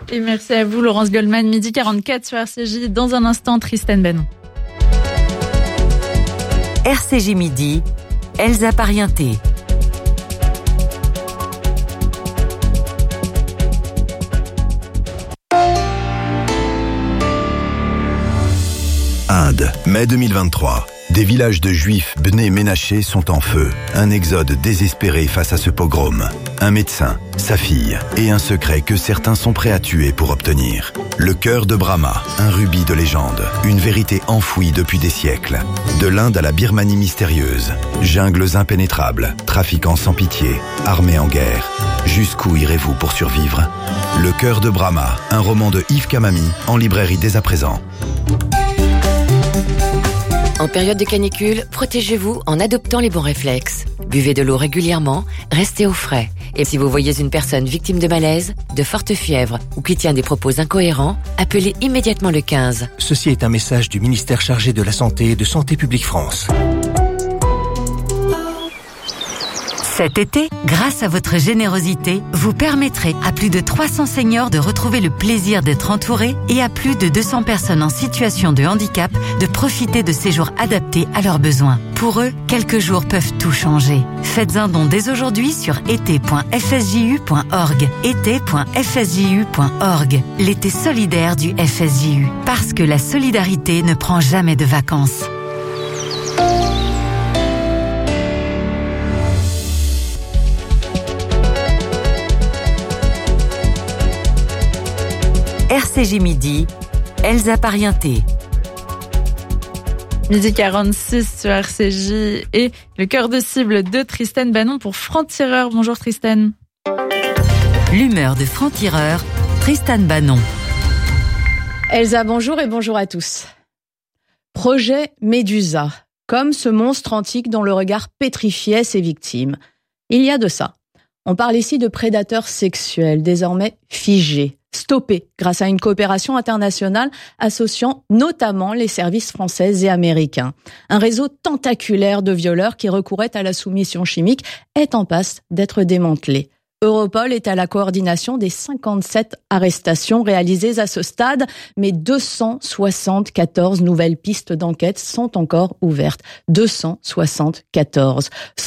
Et merci à vous, Laurence Goldman. 12h44 sur RCJ. Dans un instant, Tristan Banon. RCJ Midi, Elsa Parienté. Inde, mai 2023. Des villages de juifs Bnei Ménaché sont en feu. Un exode désespéré face à ce pogrom. Un médecin, sa fille et un secret que certains sont prêts à tuer pour obtenir. Le cœur de Brahma, un rubis de légende. Une vérité enfouie depuis des siècles. De l'Inde à la Birmanie mystérieuse. Jungles impénétrables, trafiquants sans pitié, armées en guerre. Jusqu'où irez-vous pour survivre ? Le cœur de Brahma, un roman de Yves Kamami, en librairie dès à présent. En période de canicule, protégez-vous en adoptant les bons réflexes. Buvez de l'eau régulièrement, restez au frais. Et si vous voyez une personne victime de malaise, de forte fièvre ou qui tient des propos incohérents, appelez immédiatement le 15. Ceci est un message du ministère chargé de la Santé et de Santé publique France. Cet été, grâce à votre générosité, vous permettrez à plus de 300 seniors de retrouver le plaisir d'être entourés et à plus de 200 personnes en situation de handicap de profiter de séjours adaptés à leurs besoins. Pour eux, quelques jours peuvent tout changer. Faites un don dès aujourd'hui sur été.fsju.org. été.fsju.org. L'été solidaire du FSJU. Parce que la solidarité ne prend jamais de vacances. RCJ Midi, Elsa Parienté. 12h46 sur RCJ et le cœur de cible de Tristan Banon pour Franc-Tireur. Bonjour Tristan. L'humeur de Franc-Tireur, Tristan Banon. Elsa, bonjour et bonjour à tous. Projet Médusa, comme ce monstre antique dont le regard pétrifiait ses victimes. Il y a de ça. On parle ici de prédateurs sexuels, désormais figés, stoppés grâce à une coopération internationale associant notamment les services français et américains. Un réseau tentaculaire de violeurs qui recouraient à la soumission chimique est en passe d'être démantelé. Europol est à la coordination des 57 arrestations réalisées à ce stade, mais 274 nouvelles pistes d'enquête sont encore ouvertes. 274.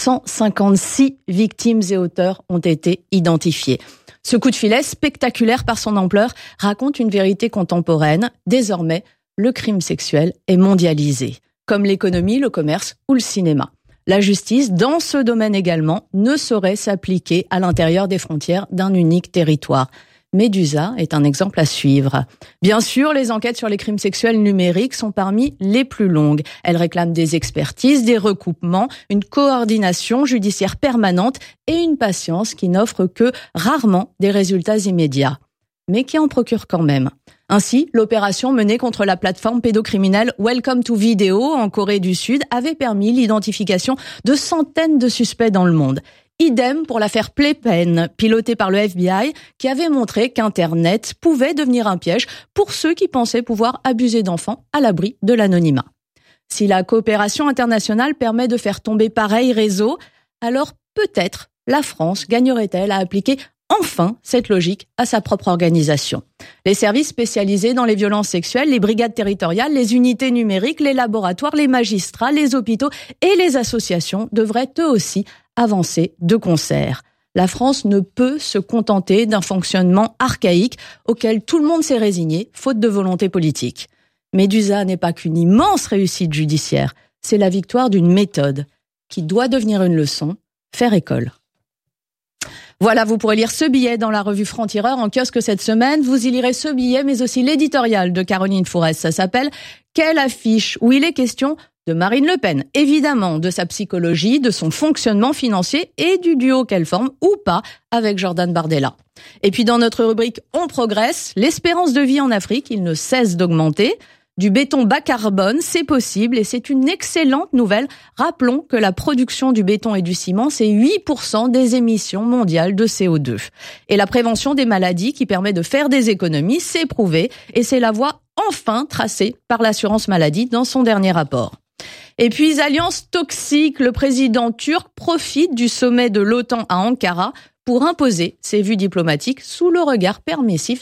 156 victimes et auteurs ont été identifiés. Ce coup de filet, spectaculaire par son ampleur, raconte une vérité contemporaine. Désormais, le crime sexuel est mondialisé, comme l'économie, le commerce ou le cinéma. La justice, dans ce domaine également, ne saurait s'appliquer à l'intérieur des frontières d'un unique territoire. Médusa est un exemple à suivre. Bien sûr, les enquêtes sur les crimes sexuels numériques sont parmi les plus longues. Elles réclament des expertises, des recoupements, une coordination judiciaire permanente et une patience qui n'offre que rarement des résultats immédiats, mais qui en procure quand même. Ainsi, l'opération menée contre la plateforme pédocriminelle Welcome to Video en Corée du Sud avait permis l'identification de centaines de suspects dans le monde. Idem pour l'affaire Playpen, pilotée par le FBI, qui avait montré qu'Internet pouvait devenir un piège pour ceux qui pensaient pouvoir abuser d'enfants à l'abri de l'anonymat. Si la coopération internationale permet de faire tomber pareil réseau, alors peut-être la France gagnerait-elle à appliquer enfin cette logique à sa propre organisation. Les services spécialisés dans les violences sexuelles, les brigades territoriales, les unités numériques, les laboratoires, les magistrats, les hôpitaux et les associations devraient eux aussi avancer de concert. La France ne peut se contenter d'un fonctionnement archaïque auquel tout le monde s'est résigné, faute de volonté politique. Médusa n'est pas qu'une immense réussite judiciaire, c'est la victoire d'une méthode qui doit devenir une leçon, faire école. Voilà, vous pourrez lire ce billet dans la revue Franc-Tireur en kiosque cette semaine. Vous y lirez ce billet, mais aussi l'éditorial de Caroline Fourès. Ça s'appelle « Quelle affiche ?» où il est question de Marine Le Pen, évidemment, de sa psychologie, de son fonctionnement financier et du duo qu'elle forme ou pas avec Jordan Bardella. Et puis dans notre rubrique « On progresse », l'espérance de vie en Afrique, il ne cesse d'augmenter. Du béton bas carbone, c'est possible et c'est une excellente nouvelle. Rappelons que la production du béton et du ciment, c'est 8% des émissions mondiales de CO2. Et la prévention des maladies qui permet de faire des économies, c'est prouvé et c'est la voie enfin tracée par l'assurance maladie dans son dernier rapport. Et puis, alliance toxique, le président turc profite du sommet de l'OTAN à Ankara pour imposer ses vues diplomatiques sous le regard permissif